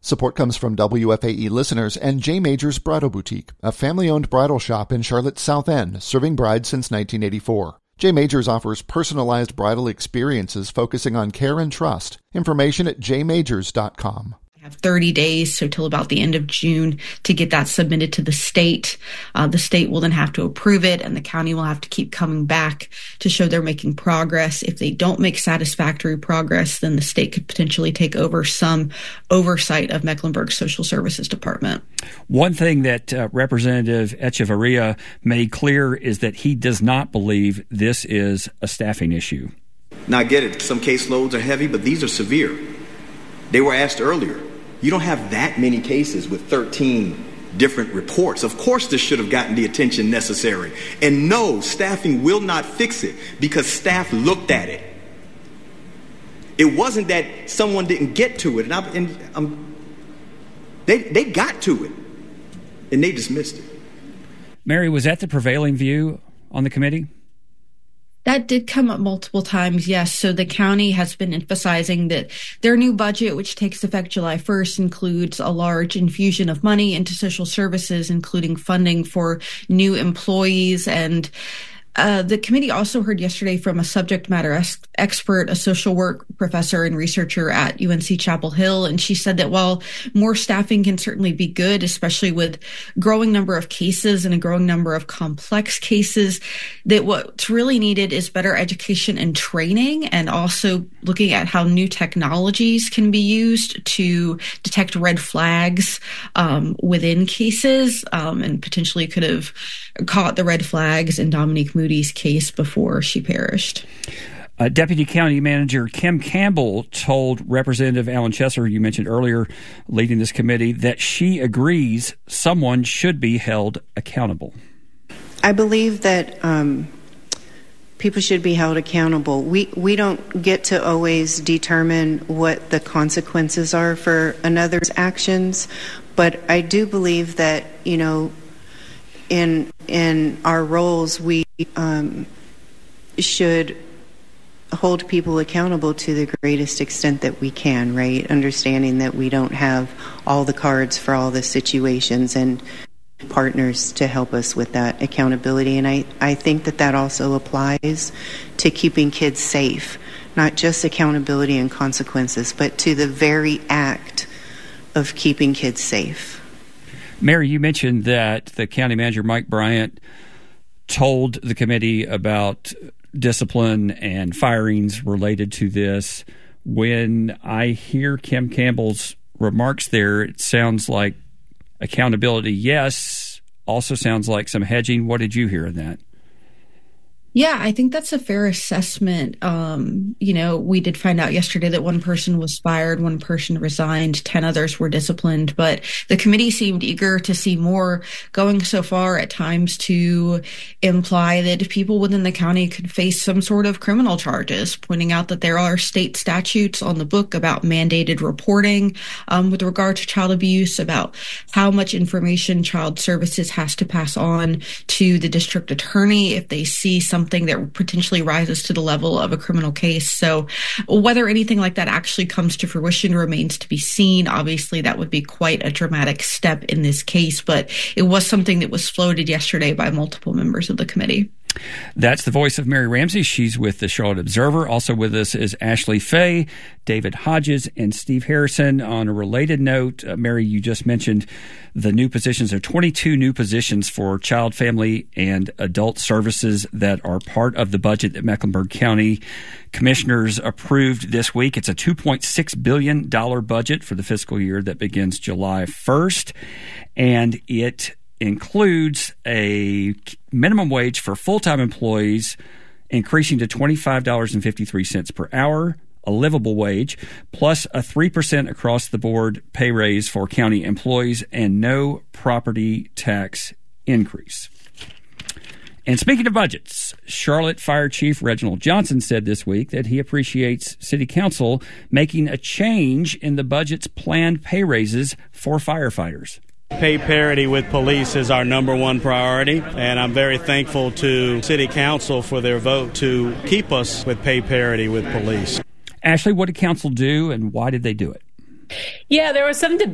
Support comes from WFAE listeners and J. Majors Bridal Boutique, a family-owned bridal shop in Charlotte's South End, serving brides since 1984. J. Majors offers personalized bridal experiences focusing on care and trust. Information at jmajors.com. Have 30 days, so till about the end of June, to get that submitted to the state. The state will then have to approve it, and the county will have to keep coming back to show they're making progress. If they don't make satisfactory progress, then the state could potentially take over some oversight of Mecklenburg Social Services Department. One thing that Representative Echevarria made clear is that he does not believe this is a staffing issue. Now, I get it. Some caseloads are heavy, but these are severe. They were asked earlier. You don't have that many cases with 13 different reports. Of course, this should have gotten the attention necessary. And no, staffing will not fix it because staff looked at it. It wasn't that someone didn't get to it. They got to it, and they dismissed it. Mary, was that the prevailing view on the committee? That did come up multiple times, yes. So the county has been emphasizing that their new budget, which takes effect July 1st, includes a large infusion of money into social services, including funding for new employees. And the committee also heard yesterday from a subject matter expert, a social work professor and researcher at UNC Chapel Hill. And she said that while more staffing can certainly be good, especially with growing number of cases and a growing number of complex cases, that what's really needed is better education and training, and also looking at how new technologies can be used to detect red flags within cases, and potentially could have caught the red flags in Dominique Moody's case before she perished. Deputy County Manager Kim Campbell told Representative Alan Chesser, you mentioned earlier, leading this committee, that she agrees someone should be held accountable. I believe that people should be held accountable. We don't get to always determine what the consequences are for another's actions, but I do believe that, you know, in our roles, we should hold people accountable to the greatest extent that we can, right? Understanding that we don't have all the cards for all the situations, and partners to help us with that accountability. And I think that also applies to keeping kids safe, not just accountability and consequences, but to the very act of keeping kids safe. Mary, you mentioned that the county manager, Mike Bryant, told the committee about discipline and firings related to this. When I hear Kim Campbell's remarks there, it sounds like accountability, yes, also sounds like some hedging. What did you hear in that? Yeah, I think that's a fair assessment. We did find out yesterday that one person was fired, one person resigned, 10 others were disciplined, but the committee seemed eager to see more, going so far at times to imply that people within the county could face some sort of criminal charges, pointing out that there are state statutes on the book about mandated reporting with regard to child abuse, about how much information child services has to pass on to the district attorney if they see something that potentially rises to the level of a criminal case. So whether anything like that actually comes to fruition remains to be seen. Obviously, that would be quite a dramatic step in this case, but it was something that was floated yesterday by multiple members of the committee. That's the voice of Mary Ramsey. She's with the Charlotte Observer. Also with us is Ashley Fay, David Hodges, and Steve Harrison. On a related note, Mary, you just mentioned the new positions. There are 22 new positions for child, family, and adult services that are part of the budget that Mecklenburg County commissioners approved this week. It's a $2.6 billion budget for the fiscal year that begins July 1st, and it includes a minimum wage for full-time employees increasing to $25.53 per hour, a livable wage, plus a 3% across-the-board pay raise for county employees, and no property tax increase. And speaking of budgets, Charlotte Fire Chief Reginald Johnson said this week that he appreciates City Council making a change in the budget's planned pay raises for firefighters. Pay parity with police is our number one priority, and I'm very thankful to City Council for their vote to keep us with pay parity with police. Ashley, what did Council do, and why did they do it? Yeah, there was some debate